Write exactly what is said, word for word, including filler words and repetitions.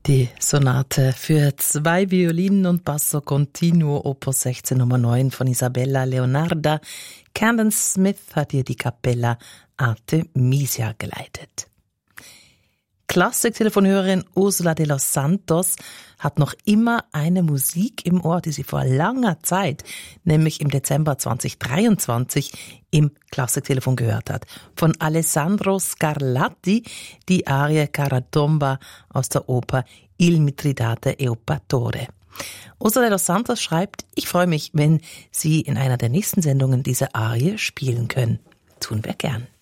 Die Sonate für zwei Violinen und Basso Continuo Opus sechzehn Nummer neun von Isabella Leonarda. Camden Smith hat ihr die Capella Artemisia geleitet. Klassik-Telefonhörerin Ursula de los Santos hat noch immer eine Musik im Ohr, die sie vor langer Zeit, nämlich im Dezember zwanzig dreiundzwanzig, im Klassik-Telefon gehört hat. Von Alessandro Scarlatti, die Arie Caratomba aus der Oper Il Mitridate Eupatore. Ursula de los Santos schreibt, ich freue mich, wenn Sie in einer der nächsten Sendungen diese Arie spielen können. Tun wir gern.